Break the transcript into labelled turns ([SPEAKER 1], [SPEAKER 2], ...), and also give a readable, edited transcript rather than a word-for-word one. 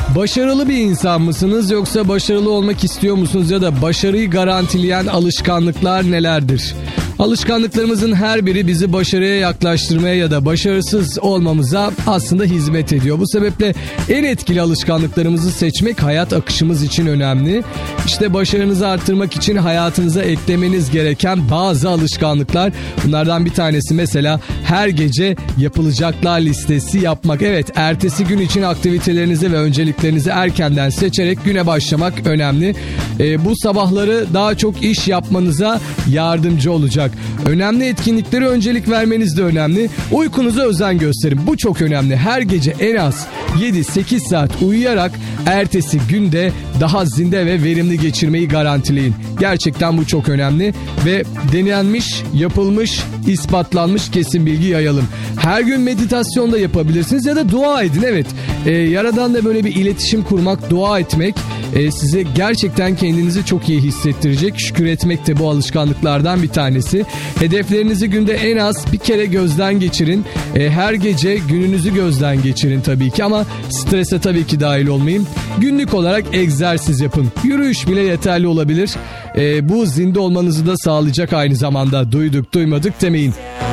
[SPEAKER 1] Başarılı bir insan mısınız yoksa başarılı olmak istiyor musunuz ya da başarıyı garantileyen alışkanlıklar nelerdir? Alışkanlıklarımızın her biri bizi başarıya yaklaştırmaya ya da başarısız olmamıza aslında hizmet ediyor. Bu sebeple en etkili alışkanlıklarımızı seçmek hayat akışımız için önemli. İşte başarınızı arttırmak için hayatınıza eklemeniz gereken bazı alışkanlıklar. Bunlardan bir tanesi mesela her gece yapılacaklar listesi yapmak. Evet, ertesi gün için aktivitelerinizi ve önceliklerinizi erkenden seçerek güne başlamak önemli. Bu sabahları daha çok iş yapmanıza yardımcı olacak. Önemli etkinliklere öncelik vermeniz de önemli. Uykunuza özen gösterin. Bu çok önemli. Her gece en az 7-8 saat uyuyarak ertesi günde daha zinde ve verimli geçirmeyi garantileyin. Gerçekten bu çok önemli ve denenmiş, yapılmış, ispatlanmış kesin bilgi yayalım. Her gün meditasyon da yapabilirsiniz ya da dua edin. Evet, Yaradan'la böyle bir iletişim kurmak, dua etmek size gerçekten kendinizi çok iyi hissettirecek. Şükür etmek de bu alışkanlıklardan bir tanesi. Hedeflerinizi günde en az bir kere gözden geçirin. Her gece gününüzü gözden geçirin tabii ki ama strese tabii ki dahil olmayın. Günlük olarak egzersiz yapın. Yürüyüş bile yeterli olabilir. Bu zinde olmanızı da sağlayacak aynı zamanda. Duyduk duymadık demeyin.